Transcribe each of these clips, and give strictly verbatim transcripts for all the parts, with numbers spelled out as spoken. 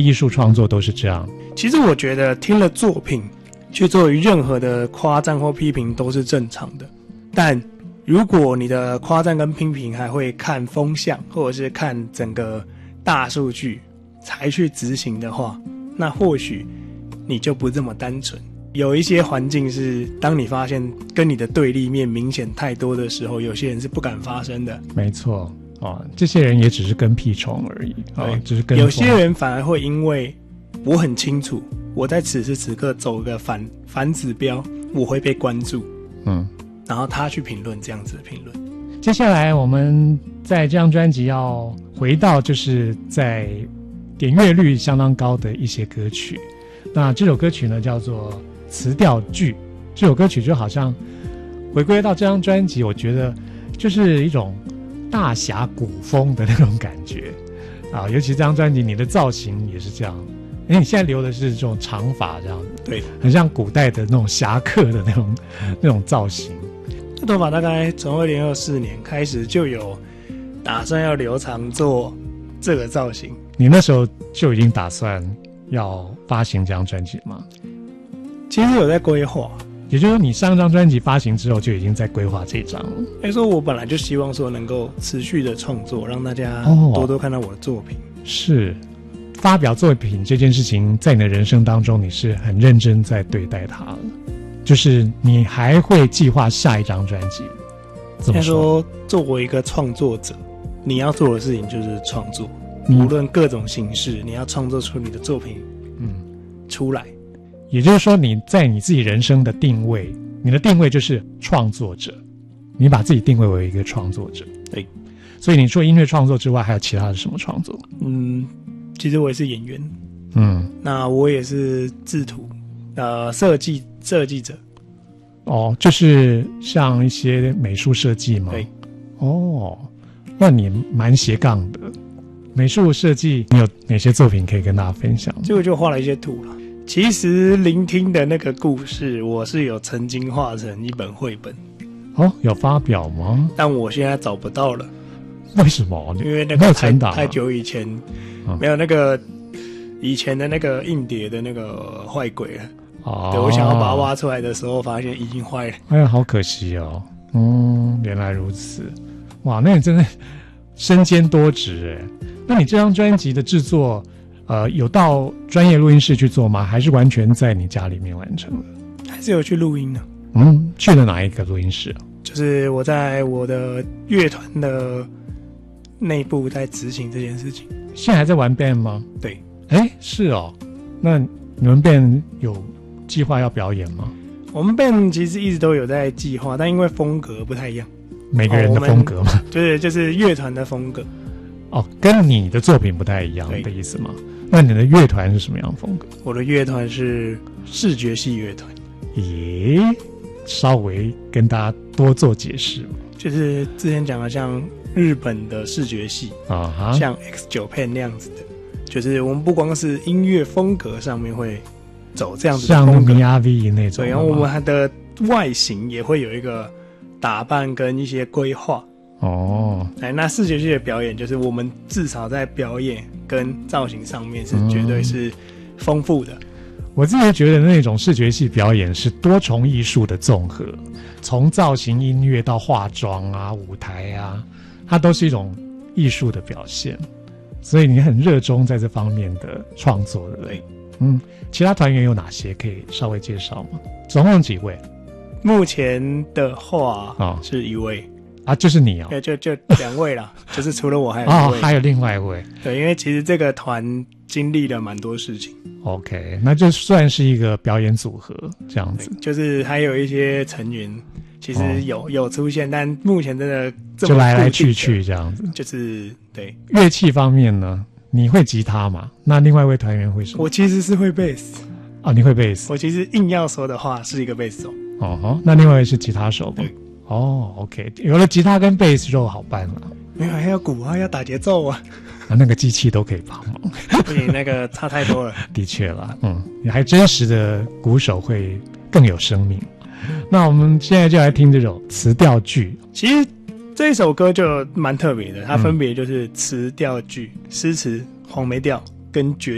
艺术创作都是这样。 其实我觉得听了作品去做任何的夸赞或批评都是正常的，但如果你的夸赞跟批评还会看风向，或者是看整个大数据才去执行的话，那或许你就不这么单纯。有一些环境是当你发现跟你的对立面明显太多的时候，有些人是不敢发声的。 没错哦，这些人也只是跟屁虫而已，哦，只是跟有些人反而会因为我很清楚我在此时此刻走个反反指标，我会被关注，嗯，然后他去评论这样子的评论。 接下来我们在这张专辑要回到就是在点阅率相当高的一些歌曲，那这首歌曲呢叫做词调剧，这首歌曲就好像回归到这张专辑，我觉得就是一种大侠古风的那种感觉啊，尤其这张专辑你的造型也是这样，因为你现在留的是这种长发这样子， 对， 很像古代的那种侠客的那种那种造型。 这头发大概从二零二四年开始就有打算要留长做这个造型。 你那时候就已经打算要发行这张专辑吗？ 其实有在规划， 也就是说你上张专辑发行之后就已经在规划这张了。 所以说我本来就希望说能够持续的创作，让大家多多看到我的作品。 哦，是发表作品这件事情在你的人生当中你是很认真在对待它了，就是你还会计划下一张专辑。 应该说作为一个创作者，你要做的事情就是创作，嗯，无论各种形式，你要创作出你的作品嗯出来。 也就是说你在你自己人生的定位，你的定位就是创作者，你把自己定位为一个创作者。 对， 所以你除了音乐创作之外还有其他的什么创作？ 嗯，其实我也是演员， 嗯， 那我也是制图呃设计设计者。 哦，就是像一些美术设计吗？ 对。 哦，那你蛮斜杠的。美术设计你有哪些作品可以跟大家分享？ 这个就画了一些图了。其实聆听的那个故事我是有曾经画成一本绘本。 哦，有发表吗？ 但我现在找不到了。 为什么？ 因为那个太太, 太久以前，嗯，没有那个以前的那个硬碟的那个坏鬼了。哦，对，我想要把它挖出来的时候发现已经坏了。 哎呀，好可惜哦。嗯，原来如此。哇，那你真的身兼多职哎。那你这张专辑的制作呃，有到专业录音室去做吗？还是完全在你家里面完成的？ 还是有去录音的。 嗯，去了哪一个录音室啊？ 就是我在我的乐团的内部在执行这件事情。 现在还在玩 band 吗？ 对。 哎，是哦。那你们 band 有计划要表演吗？ 我们 band 其实一直都有在计划，但因为风格不太一样。 每个人的风格吗？ 哦，对，就是乐团的风格。 哦，跟你的作品不太一样的意思吗？那你的乐团是什么样的风格？ 我的乐团是视觉系乐团。 咦，稍微跟大家多做解释嘛。 就是之前讲的像日本的视觉系啊哈，像 X 九 Pen 那样子的，就是我们不光是音乐风格上面会走这样子的风格， 像 M R V 那种， 对，然后我们的外形也会有一个打扮跟一些规划。哦，哎，那视觉系的表演就是我们至少在表演跟造型上面是绝对是丰富的。嗯， 我自己觉得那种视觉系表演是多重艺术的综合，从造型、音乐到化妆啊、舞台啊，它都是一种艺术的表现。所以你很热衷在这方面的创作，对不对？嗯，其他团员有哪些可以稍微介绍吗？总共几位？ 目前的话啊，是一位。 啊，就是你哦， 对，就就两位啦，就是除了我还有一位， 哦，还有另外一位， 对，因为其实这个团经历了蛮多事情。 OK， 那就算是一个表演组合这样子， 就是还有一些成员其实有、哦、有出现，但目前真的这么就来来去去这样子。 就是对乐器方面呢，你会吉他吗？那另外一位团员会什么？ 我其实是会贝斯。 哦，你会贝斯？ 我其实硬要说的话是一个贝斯手。 哦吼，那另外一位是吉他手吗？对。哦 ，OK， 有了吉他跟贝斯就好办了。 没有，还要鼓啊，要打节奏啊。 啊，那个机器都可以帮忙。 不行，那个差太多了。 的确啦，嗯，你还真实的鼓手会更有生命。那我们现在就来听这首词调剧。 其实这一首歌就蛮特别的，它分别就是词调剧、诗词、黄梅调跟绝句。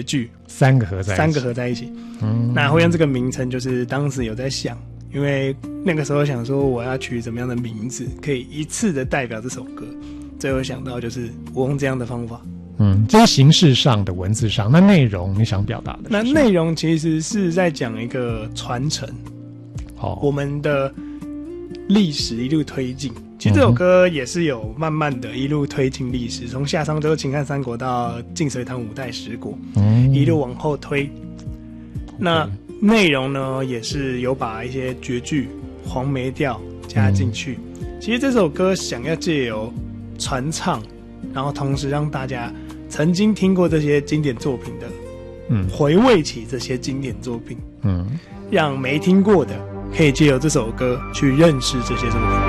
三个合在一起， 三个合在一起。嗯，那会用这个名称，就是当时有在想，因为那个时候想说我要取怎么样的名字，可以一次的代表这首歌。最后想到就是我用这样的方法。 嗯，这是形式上的文字上，那内容你想表达的是什么？ 那内容其实是在讲一个传承， 哦， 我们的历史一路推进。其实这首歌也是有慢慢的一路推进历史，从夏商周、秦汉三国到晋隋唐五代十国，嗯，一路往后推。那内容呢，也是有把一些绝句、黄梅调加进去。嗯，其实这首歌想要借由传唱，然后同时让大家曾经听过这些经典作品的，嗯，回味起这些经典作品，嗯，让没听过的可以借由这首歌去认识这些作品。